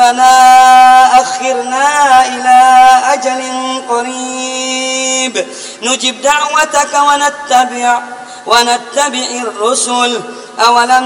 ربنا أخرنا إلى أجل قريب نجب دعوتك ونتبع الرسل أولم